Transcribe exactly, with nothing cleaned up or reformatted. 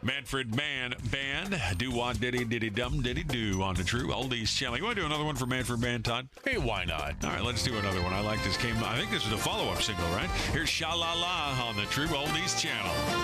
Manfred Mann Band, do wah diddy diddy dum diddy do on the True Oldies channel. You want to do another one for Manfred Mann, Todd? Hey, why not? All right, let's do another one. I like this. Came, I think this is a follow-up single, right? Here's Sha La La on the True Oldies channel.